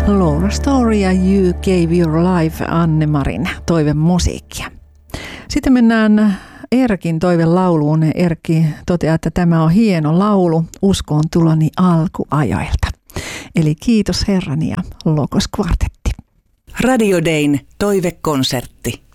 Laura Story ja You Gave Your Life, Anne-Marin toivemusiikkia. Sitten mennään Erkin toivelauluun. Erkki toteaa, että tämä on hieno laulu uskoon tuloni alkuajoilta. Eli kiitos Herrani ja Logos Kvartetti. Radio Dayn toivekonsertti.